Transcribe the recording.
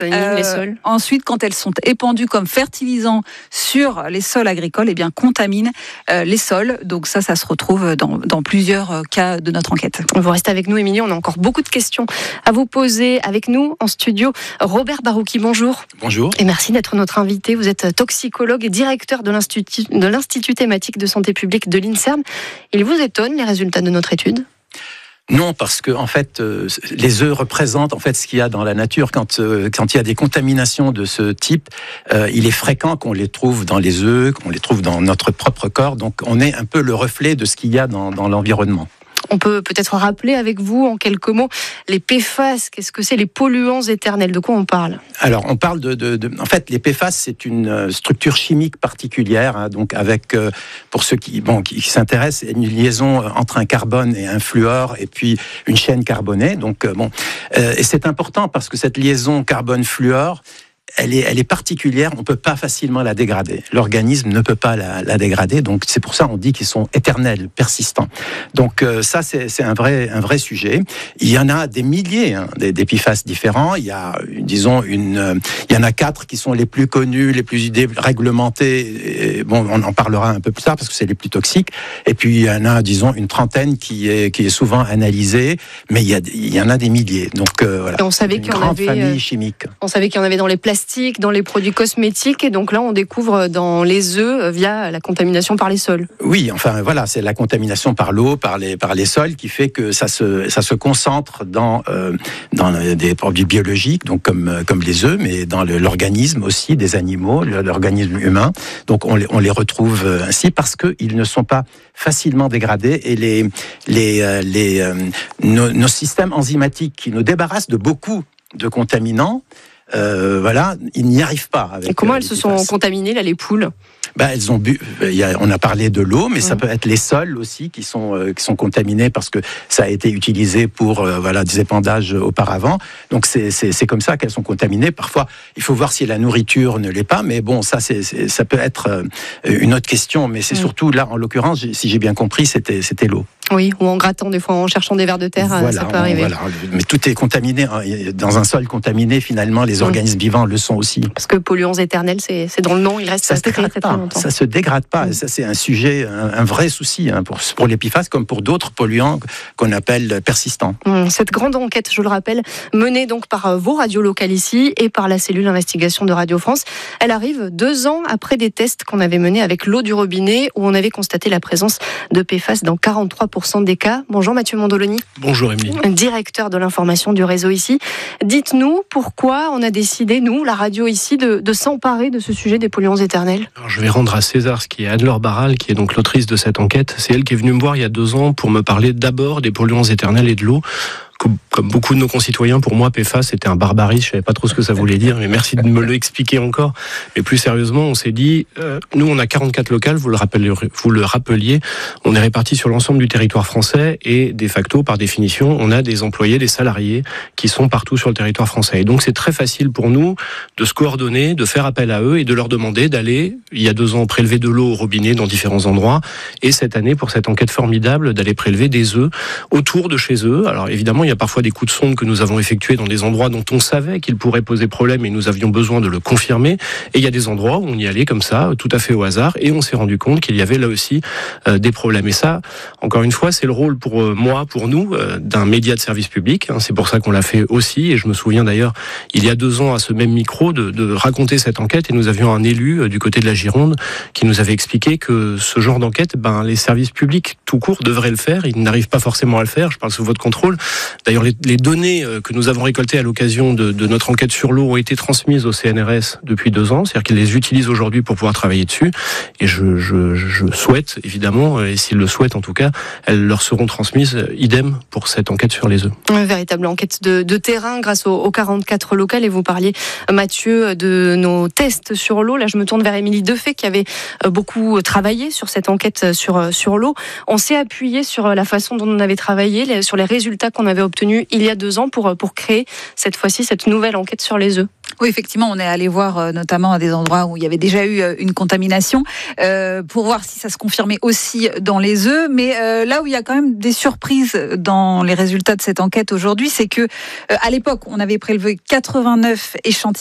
les sols. Ensuite, quand elles sont épandues comme fertilisants sur les sols agricoles, eh bien, contaminent les sols. Donc ça se retrouve dans plusieurs cas de notre enquête. Vous restez avec nous, Émilie. On a encore beaucoup de questions à vous poser. Avec nous en studio, Robert Barouki. Bonjour. Bonjour. Et merci d'être notre invité. Vous êtes toxicologue et directeur de l'Institut thématique de santé publique de l'INSERM. Il vous étonne les résultats de notre étude ? Non, parce que en fait, les œufs représentent en fait ce qu'il y a dans la nature. Quand il y a des contaminations de ce type, il est fréquent qu'on les trouve dans les œufs, qu'on les trouve dans notre propre corps. Donc, on est un peu le reflet de ce qu'il y a dans l'environnement. On peut peut-être rappeler avec vous, en quelques mots, les PFAS. Qu'est-ce que c'est, les polluants éternels ? De quoi on parle ? Alors, on parle en fait, les PFAS, c'est une structure chimique particulière, hein, donc avec, pour ceux qui s'intéressent, une liaison entre un carbone et un fluor, et puis une chaîne carbonée. Donc, et c'est important parce que cette liaison carbone-fluor, elle est particulière, on ne peut pas facilement la dégrader. L'organisme ne peut pas la dégrader, donc c'est pour ça qu'on dit qu'ils sont éternels, persistants. Donc ça, c'est un vrai sujet. Il y en a des milliers des PFAS différents. Il y a, disons, il y en a 4 qui sont les plus connus, les plus réglementés. Et, bon, on en parlera un peu plus tard parce que c'est les plus toxiques. Et puis il y en a, disons, une trentaine qui est souvent analysée, mais il y en a des milliers. Donc voilà. Et on savait une grande famille chimique. On savait qu'il y en avait dans les plastiques, dans les produits cosmétiques, et donc là on découvre dans les œufs via la contamination par les sols. Oui, enfin voilà, c'est la contamination par l'eau, par les sols qui fait que ça se concentre dans des produits biologiques, donc comme les œufs, mais dans l'organisme aussi des animaux, l'organisme humain. Donc on les retrouve ainsi parce qu'ils ne sont pas facilement dégradés, et nos systèmes enzymatiques qui nous débarrassent de beaucoup de contaminants, voilà, ils n'y arrivent pas. Et comment elles se sont contaminées, là, les poules ? Elles ont bu. On a parlé de l'eau, mais ça peut être les sols aussi qui sont contaminés parce que ça a été utilisé pour des épandages auparavant. Donc c'est comme ça qu'elles sont contaminées. Parfois, il faut voir si la nourriture ne l'est pas, mais bon, ça peut être une autre question. Mais c'est surtout là, en l'occurrence, si j'ai bien compris, c'était l'eau. Oui, ou en grattant des fois, en cherchant des vers de terre, ça peut arriver. Voilà. Mais tout est contaminé. Dans un sol contaminé, finalement, les organismes vivants le sont aussi. Parce que polluants éternels, c'est dans le nom, il reste très longtemps. Ça se dégrade pas. Et ça, c'est un sujet, un vrai souci pour les PFAS comme pour d'autres polluants qu'on appelle persistants. Cette grande enquête, je le rappelle, menée donc par vos radios locales ici et par la cellule d'investigation de Radio France, elle arrive 2 ans après des tests qu'on avait menés avec l'eau du robinet où on avait constaté la présence de PFAS dans 43% des cas. Bonjour Mathieu Mondoloni. Bonjour Émilie. Directeur de l'information du réseau ici. Dites-nous pourquoi on a décidé, nous, la radio ici, de s'emparer de ce sujet des polluants éternels. Alors, je vais rendre à César ce qui est Anne-Laure Barral, qui est donc l'autrice de cette enquête. C'est elle qui est venue me voir il y a 2 ans pour me parler d'abord des polluants éternels et de l'eau. Comme beaucoup de nos concitoyens, pour moi, PFAS, c'était un barbarisme. Je savais pas trop ce que ça voulait dire, mais merci de me l'expliquer encore. Mais plus sérieusement, on s'est dit, nous, on a 44 locales, vous le rappeliez, on est répartis sur l'ensemble du territoire français et de facto, par définition, on a des employés, des salariés qui sont partout sur le territoire français. Et donc, c'est très facile pour nous de se coordonner, de faire appel à eux et de leur demander d'aller, il y a 2 ans, prélever de l'eau au robinet dans différents endroits. Et cette année, pour cette enquête formidable, d'aller prélever des œufs autour de chez eux. Alors, évidemment, il y a parfois des coups de sonde que nous avons effectués dans des endroits dont on savait qu'ils pourraient poser problème et nous avions besoin de le confirmer. Et il y a des endroits où on y allait comme ça, tout à fait au hasard, et on s'est rendu compte qu'il y avait là aussi des problèmes. Et ça, encore une fois, c'est le rôle pour moi, pour nous, d'un média de service public. C'est pour ça qu'on l'a fait aussi. Et je me souviens d'ailleurs, il y a 2 ans, à ce même micro, de raconter cette enquête. Et nous avions un élu du côté de la Gironde qui nous avait expliqué que ce genre d'enquête, les services publics tout court devraient le faire. Ils n'arrivent pas forcément à le faire. Je parle sous votre contrôle. D'ailleurs, les données que nous avons récoltées à l'occasion de notre enquête sur l'eau ont été transmises au CNRS depuis 2 ans, c'est-à-dire qu'ils les utilisent aujourd'hui pour pouvoir travailler dessus. Et je souhaite, évidemment, et s'ils le souhaitent en tout cas, elles leur seront transmises idem pour cette enquête sur les œufs. Une véritable enquête de terrain grâce aux 44 locales. Et vous parliez, Mathieu, de nos tests sur l'eau. Là, je me tourne vers Émilie Defay qui avait beaucoup travaillé sur cette enquête sur l'eau. On s'est appuyé sur la façon dont on avait travaillé, sur les résultats qu'on avait obtenus il y a 2 ans pour créer cette fois-ci cette nouvelle enquête sur les œufs. Oui, effectivement, on est allé voir notamment à des endroits où il y avait déjà eu une contamination pour voir si ça se confirmait aussi dans les œufs. Mais là où il y a quand même des surprises dans les résultats de cette enquête aujourd'hui, c'est que à l'époque, on avait prélevé 89 échantillons